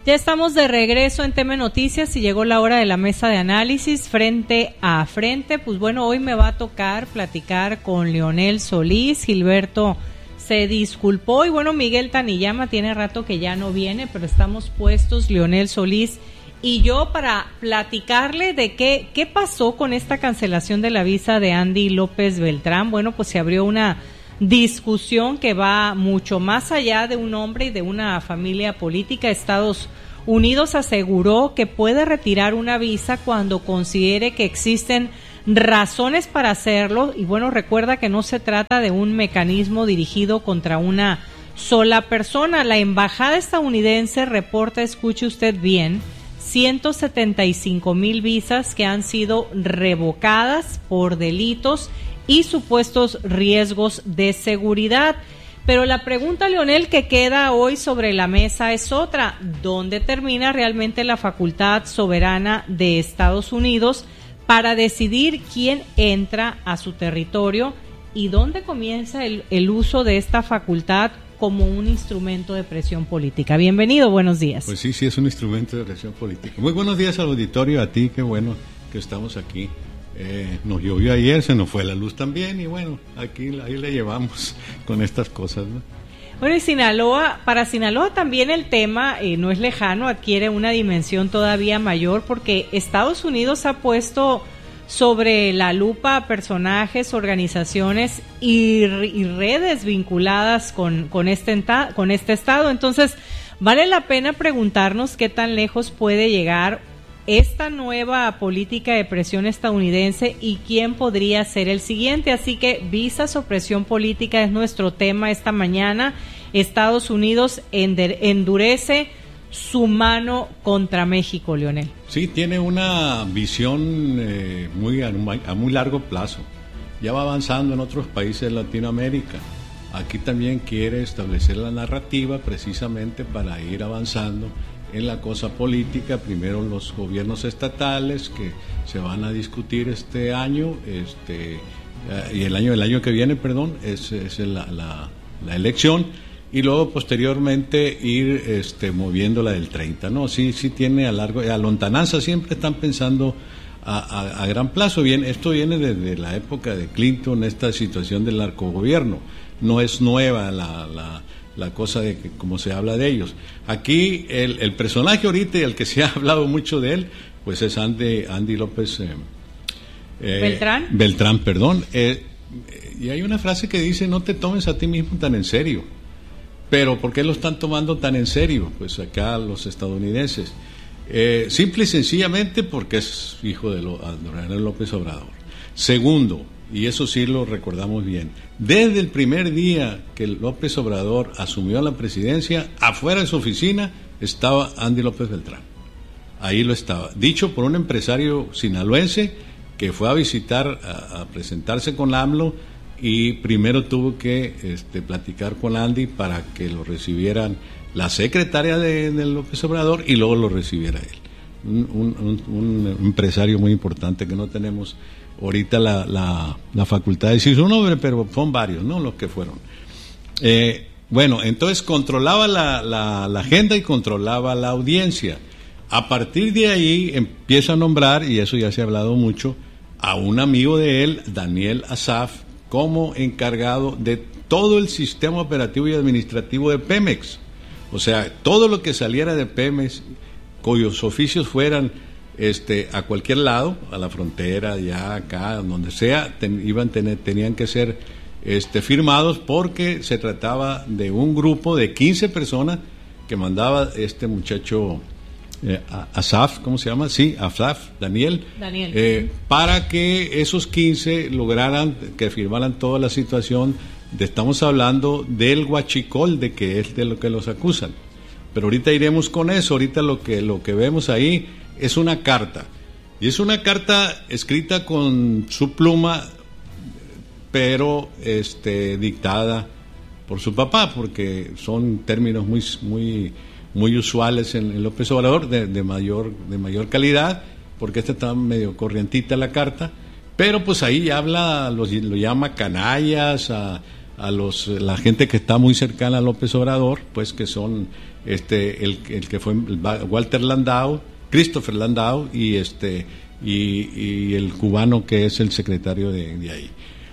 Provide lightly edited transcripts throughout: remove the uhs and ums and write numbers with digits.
Ya estamos de regreso en TM Noticias y llegó la hora de la mesa de análisis frente a frente. Pues bueno, hoy me va a tocar platicar con Leonel Solís. Gilberto se disculpó y bueno, Miguel Taniyama tiene rato que ya no viene, pero estamos puestos, Leonel Solís y yo, para platicarle de qué pasó con esta cancelación de la visa de Andy López Beltrán. Bueno, pues se abrió una discusión que va mucho más allá de un hombre y de una familia política. Estados Unidos aseguró que puede retirar una visa cuando considere que existen razones para hacerlo, y bueno, recuerda que no se trata de un mecanismo dirigido contra una sola persona. La embajada estadounidense reporta, escuche usted bien, 175,000 visas que han sido revocadas por delitos y supuestos riesgos de seguridad. Pero la pregunta, Leonel, que queda hoy sobre la mesa es otra: ¿dónde termina realmente la facultad soberana de Estados Unidos para decidir quién entra a su territorio y dónde comienza el uso de esta facultad como un instrumento de presión política? Bienvenido, buenos días. Pues sí, es un instrumento de presión política. Muy buenos días al auditorio, a ti, qué bueno que estamos aquí. Nos llovió ayer, se nos fue la luz también y bueno, ahí le llevamos con estas cosas, ¿no? Bueno, y para Sinaloa también el tema no es lejano, adquiere una dimensión todavía mayor porque Estados Unidos ha puesto sobre la lupa a personajes, organizaciones y redes vinculadas con este estado. Entonces, vale la pena preguntarnos qué tan lejos puede llegar esta nueva política de presión estadounidense y quién podría ser el siguiente. Así que visas o presión política es nuestro tema esta mañana. Estados Unidos endurece su mano contra México, Leonel. Sí, tiene una visión a muy largo plazo. Ya va avanzando en otros países de Latinoamérica. Aquí también quiere establecer la narrativa precisamente para ir avanzando en la cosa política. Primero los gobiernos estatales que se van a discutir este año, y el año que viene, es la elección, y luego posteriormente ir moviendo la del 30, ¿no? Sí tiene a lontananza, siempre están pensando a gran plazo. Bien, esto viene desde la época de Clinton, esta situación del narcogobierno. No es nueva la cosa de que como se habla de ellos. Aquí el personaje ahorita y el que se ha hablado mucho de él, pues es Andy López Beltrán, perdón. Y hay una frase que dice: no te tomes a ti mismo tan en serio. Pero ¿por qué lo están tomando tan en serio? Pues acá los estadounidenses. Simple y sencillamente porque es hijo de Andrés López Obrador. Segundo, y eso sí lo recordamos bien, desde el primer día que López Obrador asumió la presidencia, afuera de su oficina estaba Andy López Beltrán. Ahí lo estaba. Dicho por un empresario sinaloense que fue a visitar, a presentarse con AMLO, y primero tuvo que platicar con Andy para que lo recibieran la secretaria de López Obrador y luego lo recibiera él. Un empresario muy importante que no tenemos ahorita la facultad de decir su nombre, pero son varios, ¿no?, los que fueron. Bueno, entonces controlaba la agenda y controlaba la audiencia. A partir de ahí empieza a nombrar, y eso ya se ha hablado mucho, a un amigo de él, Daniel Asaf, como encargado de todo el sistema operativo y administrativo de Pemex. O sea, todo lo que saliera de Pemex, cuyos oficios fueran a cualquier lado, a la frontera, ya acá, donde sea, tenían que ser firmados, porque se trataba de un grupo de 15 personas que mandaba este muchacho Asaf, ¿cómo se llama? Sí, Asaf, Daniel. Para que esos 15 lograran que firmaran toda la situación. Estamos hablando del huachicol, de que es de lo que los acusan. Pero ahorita iremos con eso. Ahorita lo que vemos ahí es una carta. Y es una carta escrita con su pluma, pero dictada por su papá, porque son términos muy usuales en López Obrador, de mayor calidad, porque está medio corrientita la carta, pero pues ahí habla, lo llama canallas la gente que está muy cercana a López Obrador, pues que son el que fue Walter Landau, Christopher Landau y el cubano que es el secretario de ahí.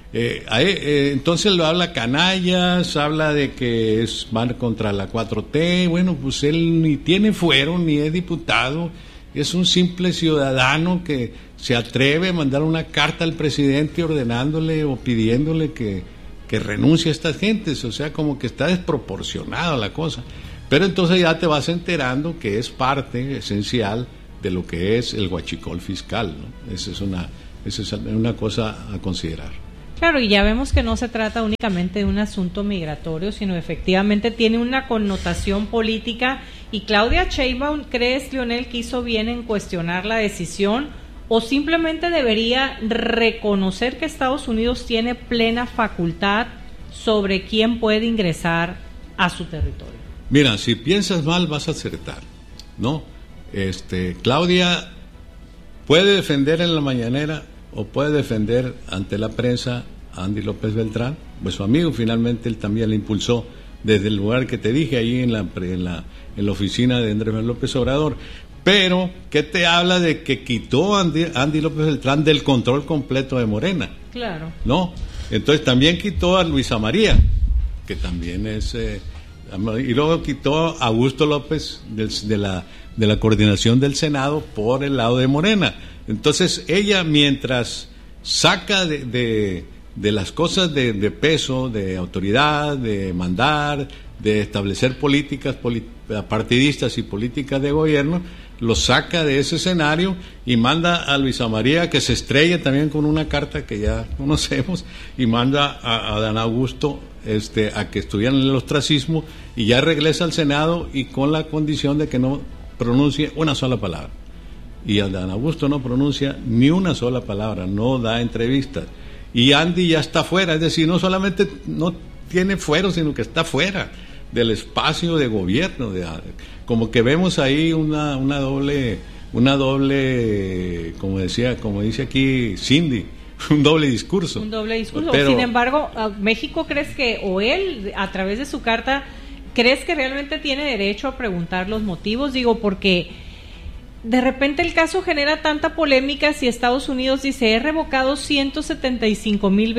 Entonces lo habla canallas, habla de que van contra la 4T. Bueno, pues él ni tiene fuero, ni es diputado, es un simple ciudadano que se atreve a mandar una carta al presidente ordenándole o pidiéndole que renuncie a estas gentes. O sea, como que está desproporcionada la cosa, pero entonces ya te vas enterando que es parte esencial de lo que es el huachicol fiscal, ¿no? Esa es una cosa a considerar. Claro, y ya vemos que no se trata únicamente de un asunto migratorio, sino efectivamente tiene una connotación política. Y Claudia Sheinbaum, ¿crees, Leonel, que hizo bien en cuestionar la decisión o simplemente debería reconocer que Estados Unidos tiene plena facultad sobre quién puede ingresar a su territorio? Mira, si piensas mal vas a acertar, ¿no? Claudia puede defender en la mañanera o puede defender ante la prensa a Andy López Beltrán, pues su amigo. Finalmente él también le impulsó desde el lugar que te dije, ahí en la oficina de Andrés Manuel López Obrador. Pero, ¿qué te habla de que quitó a Andy López Beltrán del control completo de Morena? Claro. ¿No? Entonces también quitó a Luisa María, que también es... y luego quitó a Augusto López de la coordinación del Senado por el lado de Morena. Entonces ella, mientras saca de las cosas de peso, de autoridad, de mandar, de establecer políticas partidistas y políticas de gobierno, lo saca de ese escenario y manda a Luisa María, que se estrella también con una carta que ya conocemos, y manda a Dan Augusto a que estuvieran en el ostracismo, y ya regresa al Senado y con la condición de que no pronuncie una sola palabra. Y Dan Augusto no pronuncia ni una sola palabra, no da entrevistas. Y Andy ya está fuera, es decir, no solamente no tiene fuero, sino que está fuera del espacio de gobierno. Como que vemos ahí una doble, como dice aquí Cindy, un doble discurso. Un doble discurso. Pero, sin embargo, México, ¿crees que, o él, a través de su carta, crees que realmente tiene derecho a preguntar los motivos? Digo, porque de repente el caso genera tanta polémica si Estados Unidos dice, he revocado 175,000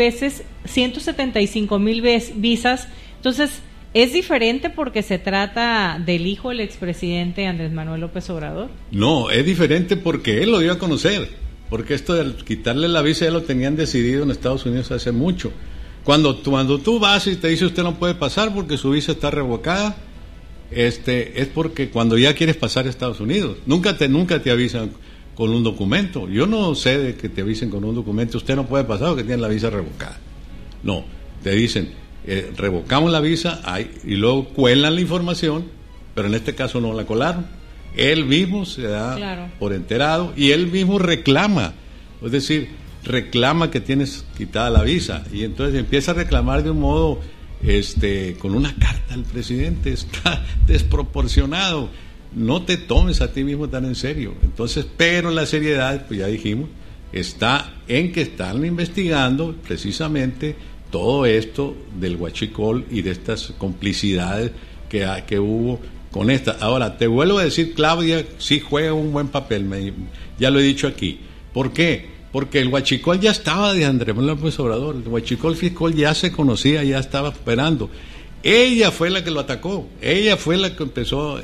visas. Entonces, ¿es diferente porque se trata del hijo del expresidente Andrés Manuel López Obrador? No, es diferente porque él lo dio a conocer, porque esto de quitarle la visa ya lo tenían decidido en Estados Unidos hace mucho. Cuando tú vas y te dice usted no puede pasar porque su visa está revocada, es porque cuando ya quieres pasar a Estados Unidos, nunca te avisan con un documento. Yo no sé de que te avisen con un documento, usted no puede pasar porque tiene la visa revocada. No, te dicen, revocamos la visa, y luego cuelan la información, pero en este caso no la colaron. Él mismo se da por enterado y él mismo reclama, es decir, reclama que tienes quitada la visa, y entonces empieza a reclamar de un modo con una carta al presidente. Está desproporcionado. No te tomes a ti mismo tan en serio. Entonces, pero la seriedad, pues ya dijimos, está en que están investigando precisamente todo esto del huachicol y de estas complicidades que hubo con esta. Ahora, te vuelvo a decir, Claudia sí juega un buen papel, ya lo he dicho aquí. ¿Por qué? Porque el huachicol ya estaba de Andrés Manuel López Obrador, el huachicol fiscal ya se conocía, ya estaba operando. Ella fue la que lo atacó, ella fue la que empezó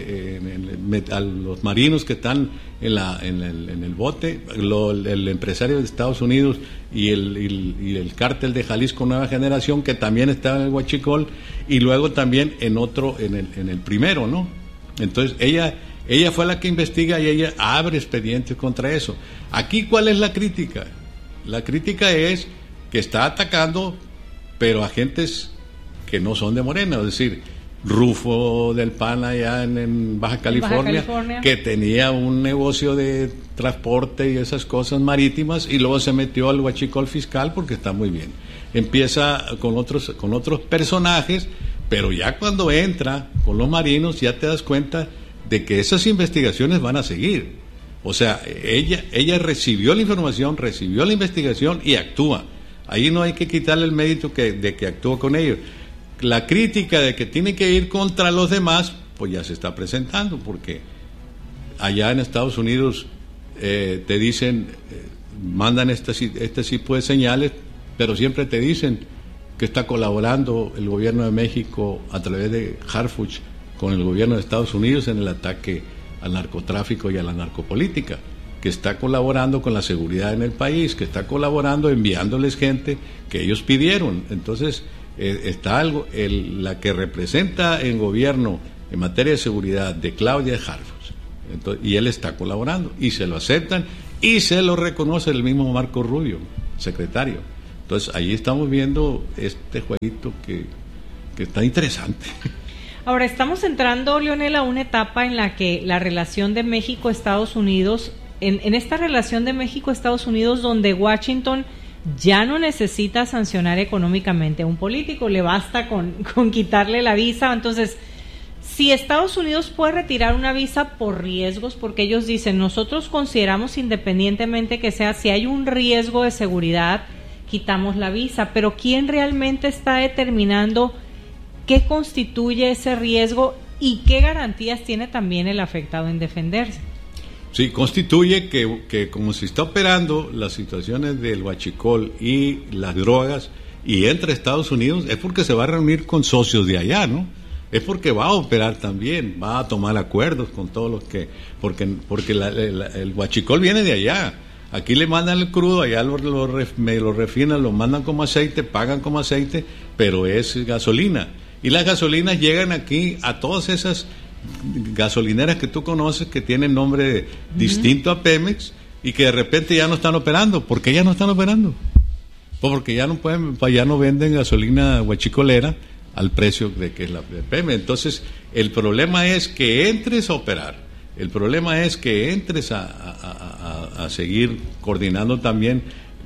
a los marinos que están en el bote, el empresario de Estados Unidos y el cártel de Jalisco Nueva Generación, que también estaba en el huachicol, y luego también en el primero, ¿no? Entonces ella fue la que investiga y ella abre expedientes contra eso. Aquí, ¿cuál es la crítica? La crítica es que está atacando, pero agentes que no son de Morena, es decir, Rufo del PAN allá en Baja California, que tenía un negocio de transporte y esas cosas marítimas, y luego se metió al huachicol fiscal porque está muy bien. Empieza con otros personajes, pero ya cuando entra con los marinos ya te das cuenta de que esas investigaciones van a seguir. O sea, ella recibió la información, recibió la investigación y actúa. Ahí no hay que quitarle el mérito de que actuó con ellos. La crítica de que tiene que ir contra los demás, pues ya se está presentando, porque allá en Estados Unidos te dicen, mandan este tipo de señales, pero siempre te dicen que está colaborando el gobierno de México a través de Harfuch con el gobierno de Estados Unidos en el ataque al narcotráfico y a la narcopolítica, que está colaborando con la seguridad en el país, que está colaborando enviándoles gente que ellos pidieron. Entonces está algo, la que representa el gobierno en materia de seguridad de Claudia Harfuch, y él está colaborando y se lo aceptan y se lo reconoce el mismo Marco Rubio, secretario. Entonces ahí estamos viendo este jueguito que está interesante. Ahora estamos entrando, Leonel, a una etapa en la que la relación de México-Estados Unidos, en esta relación de México-Estados Unidos, donde Washington ya no necesita sancionar económicamente a un político, le basta con quitarle la visa. Entonces, si Estados Unidos puede retirar una visa por riesgos, porque ellos dicen, nosotros consideramos, independientemente que sea, si hay un riesgo de seguridad, quitamos la visa, pero ¿quién realmente está determinando qué constituye ese riesgo y qué garantías tiene también el afectado en defenderse? Sí, constituye que como se está operando las situaciones del huachicol y las drogas y entre Estados Unidos, es porque se va a reunir con socios de allá, ¿no? Es porque va a operar también, va a tomar acuerdos con todos los que... Porque el huachicol viene de allá. Aquí le mandan el crudo, allá lo refinan, lo mandan como aceite, pagan como aceite, pero es gasolina. Y las gasolinas llegan aquí a todas esas gasolineras que tú conoces que tienen nombre distinto a Pemex y que de repente ya no están operando. ¿Por qué ya no están operando? Pues porque ya no venden gasolina huachicolera al precio de que es la de Pemex. Entonces, el problema es que entres a operar. El problema es que entres a seguir coordinando también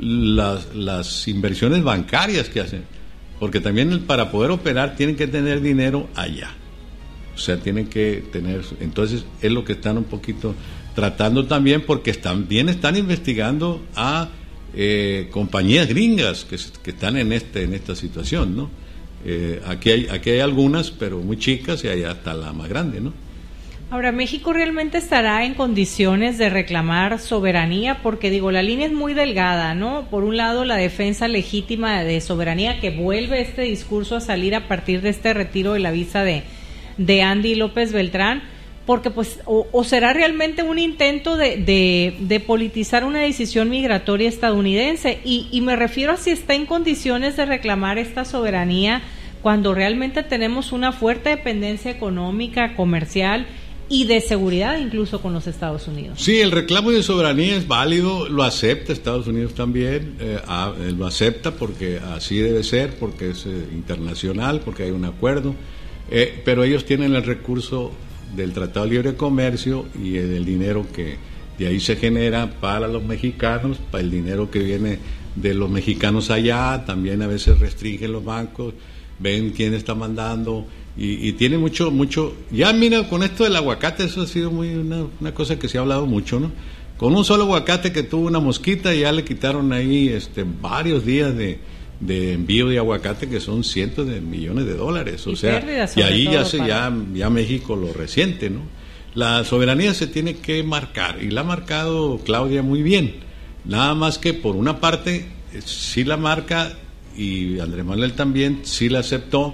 las inversiones bancarias que hacen, porque también para poder operar tienen que tener dinero allá, o sea, tienen que tener, entonces es lo que están un poquito tratando también, porque también están investigando a compañías gringas que están en esta situación, ¿no? Aquí hay algunas, pero muy chicas, y allá está la más grande, ¿no? Ahora, ¿México realmente estará en condiciones de reclamar soberanía? Porque, digo, la línea es muy delgada, ¿no? Por un lado, la defensa legítima de soberanía, que vuelve este discurso a salir a partir de este retiro de la visa de Andy López Beltrán, porque, pues, o será realmente un intento de politizar una decisión migratoria estadounidense, y me refiero a si está en condiciones de reclamar esta soberanía cuando realmente tenemos una fuerte dependencia económica, comercial y de seguridad incluso con los Estados Unidos. Sí, el reclamo de soberanía es válido, lo acepta Estados Unidos también, lo acepta porque así debe ser, porque es internacional, porque hay un acuerdo, pero ellos tienen el recurso del Tratado de Libre Comercio y del dinero que de ahí se genera para los mexicanos, para el dinero que viene de los mexicanos allá, también a veces restringen los bancos, ven quién está mandando, y tiene mucho, ya mira, con esto del aguacate, eso ha sido muy una cosa que se ha hablado mucho, ¿no? Con un solo aguacate que tuvo una mosquita, ya le quitaron ahí varios días de envío de aguacate, que son cientos de millones de dólares, o sea, y ahí ya México lo resiente, ¿no? La soberanía se tiene que marcar, y la ha marcado Claudia muy bien, nada más que por una parte sí la marca, y Andrés Manuel también sí la aceptó,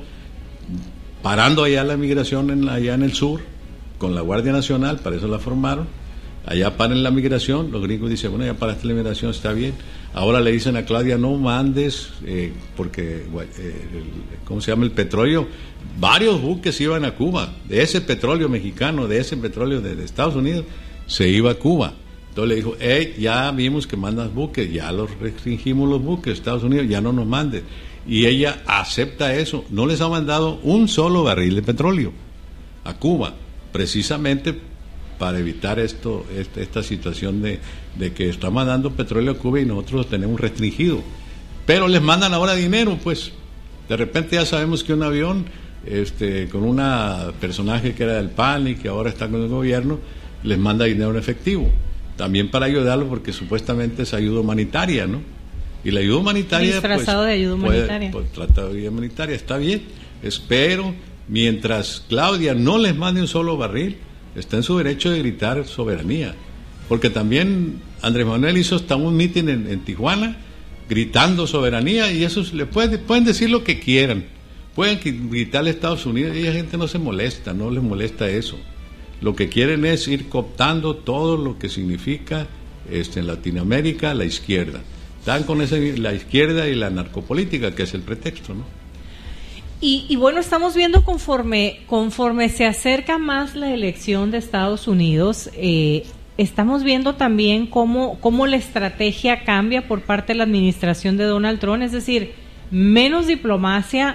parando allá la migración allá en el sur, con la Guardia Nacional, para eso la formaron, allá paran la migración, los gringos dicen, bueno, ya paraste la migración, está bien, ahora le dicen a Claudia, no mandes, porque, ¿cómo se llama? El petróleo, varios buques iban a Cuba, de ese petróleo mexicano, de ese petróleo de Estados Unidos, se iba a Cuba. Entonces le dijo, ya vimos que mandas buques, ya los restringimos los buques, Estados Unidos, ya no nos mandes. Y ella acepta eso, no les ha mandado un solo barril de petróleo a Cuba, precisamente para evitar esta situación de que está mandando petróleo a Cuba y nosotros lo tenemos restringido. Pero les mandan ahora dinero, pues. De repente ya sabemos que un avión con una personaje que era del PAN y que ahora está con el gobierno, les manda dinero en efectivo. También para ayudarlo, porque supuestamente es ayuda humanitaria, ¿no? Y la ayuda humanitaria, disfrazado de ayuda humanitaria. Tratado de ayuda humanitaria, está bien. Espero, mientras Claudia no les mande un solo barril, está en su derecho de gritar soberanía. Porque también Andrés Manuel hizo hasta un mitin en Tijuana, gritando soberanía, y eso pueden decir lo que quieran. Pueden gritarle a Estados Unidos, y la gente no se molesta, no les molesta eso. Lo que quieren es ir cooptando todo lo que significa en Latinoamérica la izquierda. Están con la izquierda y la narcopolítica, que es el pretexto, ¿no? Y bueno, estamos viendo conforme se acerca más la elección de Estados Unidos, estamos viendo también cómo la estrategia cambia por parte de la administración de Donald Trump, es decir, menos diplomacia,